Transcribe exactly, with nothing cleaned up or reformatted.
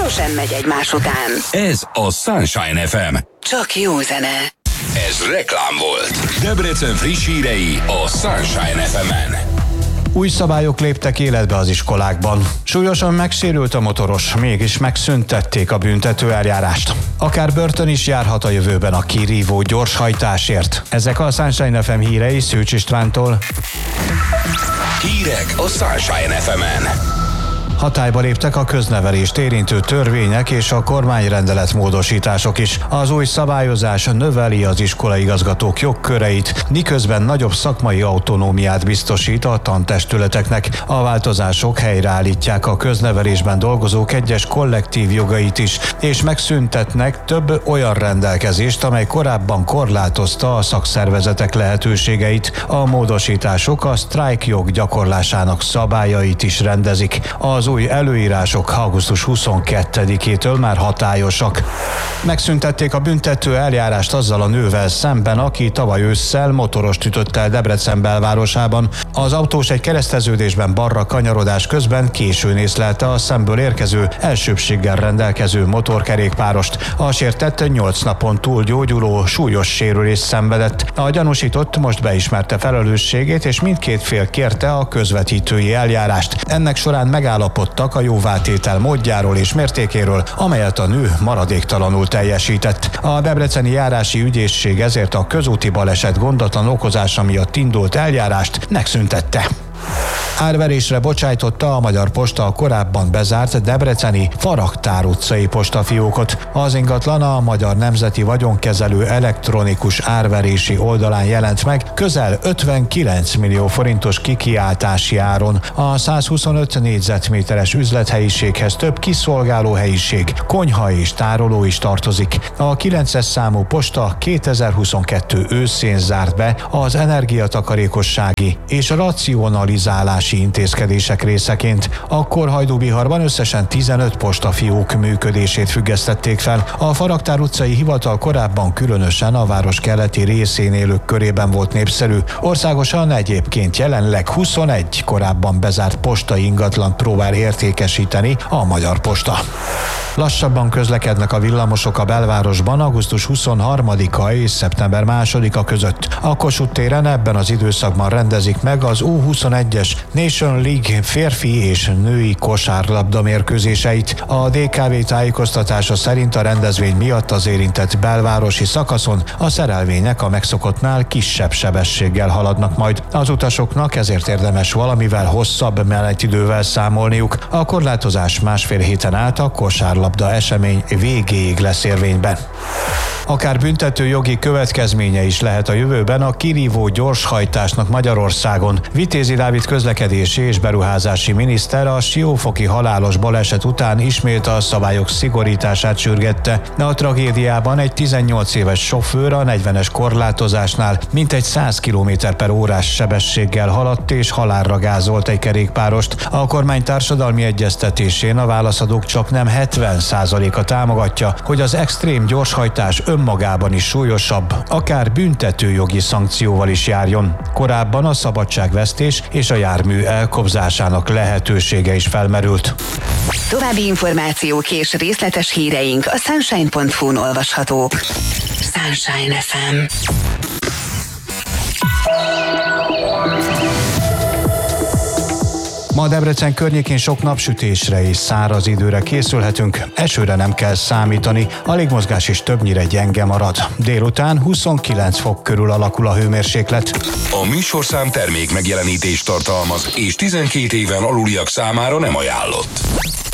sosem megy egymás után. Ez a Sunshine ef em. Csak jó zene. Ez reklám volt. Debrecen friss hírei a Sunshine ef emen. Új szabályok léptek életbe az iskolákban. Súlyosan megsérült a motoros, mégis megszüntették a büntető eljárást. Akár börtön is járhat a jövőben a kirívó gyorshajtásért. Ezek a Sunshine ef em hírei Szőcs Istvántól. Hírek a Sunshine ef emen. Hatályba léptek a köznevelést érintő törvények és a kormányrendelet módosítások is. Az új szabályozás növeli az iskolaigazgatók jogköreit, miközben nagyobb szakmai autonómiát biztosít a tantestületeknek. A változások helyreállítják a köznevelésben dolgozók egyes kollektív jogait is, és megszüntetnek több olyan rendelkezést, amely korábban korlátozta a szakszervezetek lehetőségeit. A módosítások a sztrájkjog gyakorlásának szabályait is rendezik. Az Az új előírások augusztus huszonkettedikétől már hatályosak. Megszüntették a büntető eljárást azzal a nővel szemben, aki tavaly ősszel motorost ütött el Debrecen belvárosában. Az autós egy kereszteződésben balra kanyarodás közben későn észlelte a szemből érkező, elsőbbséggel rendelkező motorkerékpárost. A sértett nyolc napon túl gyógyuló, súlyos sérülést szenvedett. A gyanúsított most beismerte felelősségét, és mindkét fél kérte a közvetítői eljárást. Ennek során megállapodtak a jóvátétel módjáról és mértékéről, amelyet a nő maradéktalanul teljesített. A debreceni járási ügyészség ezért a közúti baleset gondatlan okozása miatt indult eljárást megszüntette. Árverésre bocsájtotta a Magyar Posta a korábban bezárt debreceni Faraktár utcai postafiókot. Az ingatlan a Magyar Nemzeti Vagyonkezelő elektronikus árverési oldalán jelent meg közel ötvenkilenc millió forintos kikiáltási áron. A százhuszonöt négyzetméteres üzlethelyiséghez több kiszolgáló helyiség, konyha és tároló is tartozik. A kilences számú posta kétezer-huszonkettő őszén zárt be az energiatakarékossági és racionalizálási intézkedések részeként. Akkor Hajdúbiharban összesen tizenöt postafiók működését függesztették fel. A Faraktár utcai hivatal korábban különösen a város keleti részén élők körében volt népszerű. Országosan egyébként jelenleg huszonegy korábban bezárt postai ingatlant próbál értékesíteni a Magyar Posta. Lassabban közlekednek a villamosok a belvárosban augusztus huszonharmadika és szeptember másodika között. A Kossuth téren ebben az időszakban rendezik meg az U huszonegyes Nation League férfi és női kosárlabda mérkőzéseit. A dé ká vé tájékoztatása szerint a rendezvény miatt az érintett belvárosi szakaszon a szerelvények a megszokottnál kisebb sebességgel haladnak majd. Az utasoknak ezért érdemes valamivel hosszabb menetidővel számolniuk. A korlátozás másfél héten át a kosárlabda esemény végéig lesz érvényben. Akár büntető jogi következménye is lehet a jövőben a kirívó gyorshajtásnak Magyarországon. Vitézi Dávid közlekedési és beruházási miniszter a siófoki halálos baleset után ismét a szabályok szigorítását sürgette. A tragédiában egy tizennyolc éves sofőr a negyvenes korlátozásnál mintegy száz kilométer per órás sebességgel haladt és halálra gázolt egy kerékpárost. A kormány társadalmi egyeztetésén a válaszadók csaknem hetven százaléka támogatja, hogy az extrém gyorshajtás önmagában is súlyosabb, akár büntetőjogi szankcióval is járjon. Korábban a szabadságvesztés és a jármű elkobzásának lehetősége is felmerült. További információk és részletes híreink a sunshine pont hu-n olvashatók. Sunshine ef em. Ma Debrecen környékén sok napsütésre és száraz időre készülhetünk, esőre nem kell számítani, a légmozgás is többnyire gyenge marad. Délután huszonkilenc fok körül alakul a hőmérséklet. A műsorszám termék megjelenítést tartalmaz, és tizenkét éven aluliak számára nem ajánlott.